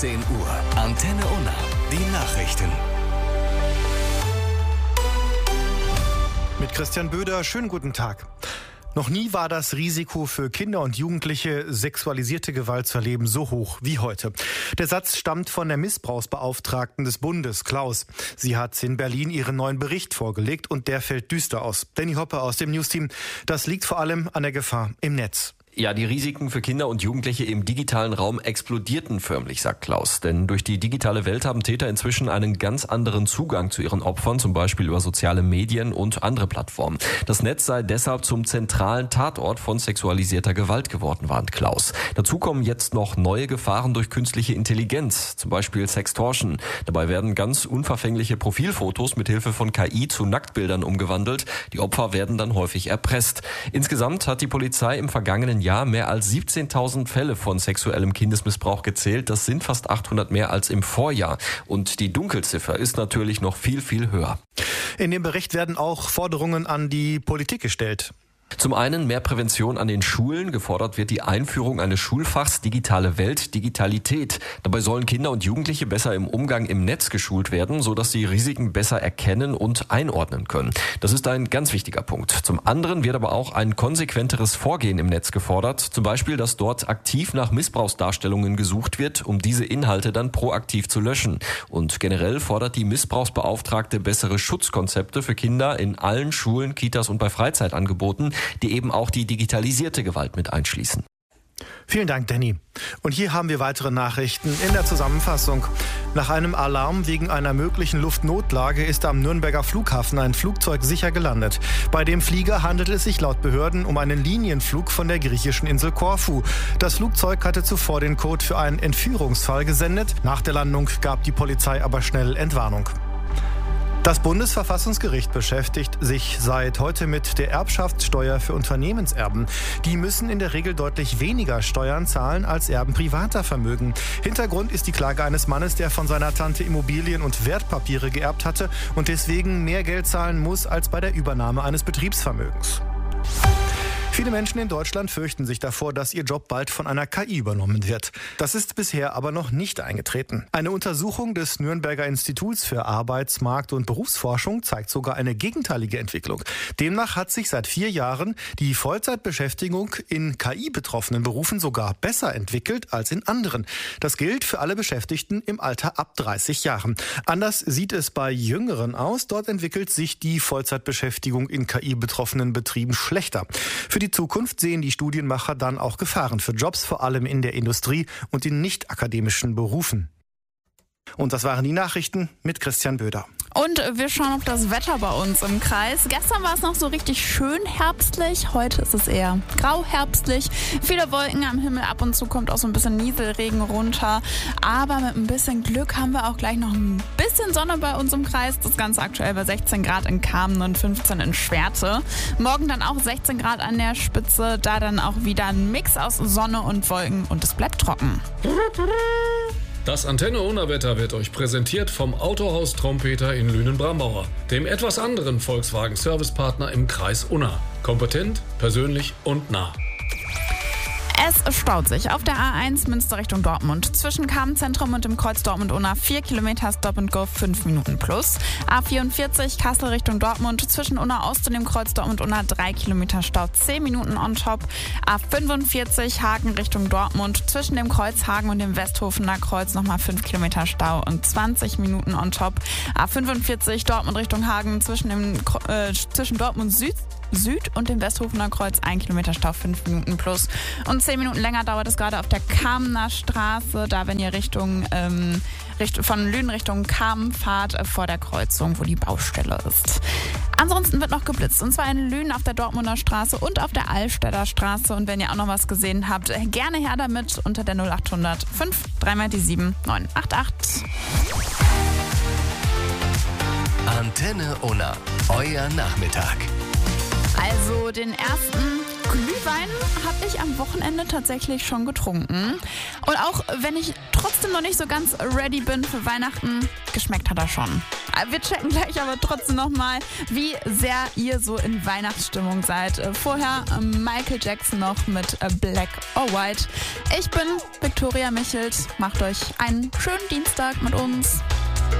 10 Uhr. Antenne Unna. Die Nachrichten. Mit Christian Böder, schönen guten Tag. Noch nie war das Risiko für Kinder und Jugendliche, sexualisierte Gewalt zu erleben, so hoch wie heute. Der Satz stammt von der Missbrauchsbeauftragten des Bundes, Klaus. Sie hat in Berlin ihren neuen Bericht vorgelegt und der fällt düster aus. Danny Hoppe aus dem Newsteam. Das liegt vor allem an der Gefahr im Netz. Ja, die Risiken für Kinder und Jugendliche im digitalen Raum explodierten förmlich, sagt Klaus. Denn durch die digitale Welt haben Täter inzwischen einen ganz anderen Zugang zu ihren Opfern, zum Beispiel über soziale Medien und andere Plattformen. Das Netz sei deshalb zum zentralen Tatort von sexualisierter Gewalt geworden, warnt Klaus. Dazu kommen jetzt noch neue Gefahren durch künstliche Intelligenz, zum Beispiel Sextortion. Dabei werden ganz unverfängliche Profilfotos mit Hilfe von KI zu Nacktbildern umgewandelt. Die Opfer werden dann häufig erpresst. Insgesamt hat die Polizei im vergangenen Jahr mehr als 17.000 Fälle von sexuellem Kindesmissbrauch gezählt. Das sind fast 800 mehr als im Vorjahr. Und die Dunkelziffer ist natürlich noch viel, viel höher. In dem Bericht werden auch Forderungen an die Politik gestellt. Zum einen mehr Prävention an den Schulen. Gefordert wird die Einführung eines Schulfachs Digitale Welt, Digitalität. Dabei sollen Kinder und Jugendliche besser im Umgang im Netz geschult werden, sodass sie Risiken besser erkennen und einordnen können. Das ist ein ganz wichtiger Punkt. Zum anderen wird aber auch ein konsequenteres Vorgehen im Netz gefordert. Zum Beispiel, dass dort aktiv nach Missbrauchsdarstellungen gesucht wird, um diese Inhalte dann proaktiv zu löschen. Und generell fordert die Missbrauchsbeauftragte bessere Schutzkonzepte für Kinder in allen Schulen, Kitas und bei Freizeitangeboten, die eben auch die digitalisierte Gewalt mit einschließen. Vielen Dank, Danny. Und hier haben wir weitere Nachrichten in der Zusammenfassung. Nach einem Alarm wegen einer möglichen Luftnotlage ist am Nürnberger Flughafen ein Flugzeug sicher gelandet. Bei dem Flieger handelt es sich laut Behörden um einen Linienflug von der griechischen Insel Korfu. Das Flugzeug hatte zuvor den Code für einen Entführungsfall gesendet. Nach der Landung gab die Polizei aber schnell Entwarnung. Das Bundesverfassungsgericht beschäftigt sich seit heute mit der Erbschaftssteuer für Unternehmenserben. Die müssen in der Regel deutlich weniger Steuern zahlen als Erben privater Vermögen. Hintergrund ist die Klage eines Mannes, der von seiner Tante Immobilien und Wertpapiere geerbt hatte und deswegen mehr Geld zahlen muss als bei der Übernahme eines Betriebsvermögens. Viele Menschen in Deutschland fürchten sich davor, dass ihr Job bald von einer KI übernommen wird. Das ist bisher aber noch nicht eingetreten. Eine Untersuchung des Nürnberger Instituts für Arbeitsmarkt- und Berufsforschung zeigt sogar eine gegenteilige Entwicklung. Demnach hat sich seit 4 Jahren die Vollzeitbeschäftigung in KI-betroffenen Berufen sogar besser entwickelt als in anderen. Das gilt für alle Beschäftigten im Alter ab 30 Jahren. Anders sieht es bei Jüngeren aus. Dort entwickelt sich die Vollzeitbeschäftigung in KI-betroffenen Betrieben schlechter. Für die Zukunft sehen die Studienmacher dann auch Gefahren für Jobs, vor allem in der Industrie und in nicht-akademischen Berufen. Und das waren die Nachrichten mit Christian Böder. Und wir schauen auf das Wetter bei uns im Kreis. Gestern war es noch so richtig schön herbstlich. Heute ist es eher grau herbstlich. Viele Wolken am Himmel, ab und zu kommt auch so ein bisschen Nieselregen runter. Aber mit ein bisschen Glück haben wir auch gleich noch ein bisschen Sonne bei uns im Kreis. Das Ganze aktuell bei 16 Grad in Kamen und 15 in Schwerte. Morgen dann auch 16 Grad an der Spitze. Da dann auch wieder ein Mix aus Sonne und Wolken und es bleibt trocken. Das Antenne Unna Wetter wird euch präsentiert vom Autohaus Trompeter in Lünen-Bramauer, dem etwas anderen Volkswagen-Servicepartner im Kreis Unna. Kompetent, persönlich und nah. Es staut sich auf der A1 Münster Richtung Dortmund. Zwischen Kamen-Zentrum und dem Kreuz Dortmund-Unna 4 Kilometer Stop and Go 5 Minuten plus. A44 Kassel Richtung Dortmund. Zwischen Unna Ost und dem Kreuz Dortmund-Unna 3 Kilometer Stau 10 Minuten on top. A45 Hagen Richtung Dortmund. Zwischen dem Kreuz Hagen und dem Westhofener Kreuz nochmal 5 Kilometer Stau und 20 Minuten on top. A45 Dortmund Richtung Hagen. Zwischen Dortmund Süd und dem Westhofener Kreuz 1 Kilometer Stau 5 Minuten plus. Und 10 Minuten länger dauert es gerade auf der Kamener Straße, da wenn ihr von Lünen Richtung Kamen fahrt, vor der Kreuzung, wo die Baustelle ist. Ansonsten wird noch geblitzt, und zwar in Lünen auf der Dortmunder Straße und auf der Allstädter Straße. Und wenn ihr auch noch was gesehen habt, gerne her damit unter der 0800 5 3 die 7 988. Antenne Unna, euer Nachmittag. Also den ersten Glühwein habe ich am Wochenende tatsächlich schon getrunken. Und auch wenn ich trotzdem noch nicht so ganz ready bin für Weihnachten, geschmeckt hat er schon. Wir checken gleich aber trotzdem nochmal, wie sehr ihr so in Weihnachtsstimmung seid. Vorher Michael Jackson noch mit Black or White. Ich bin Viktoria Michelt. Macht euch einen schönen Dienstag mit uns.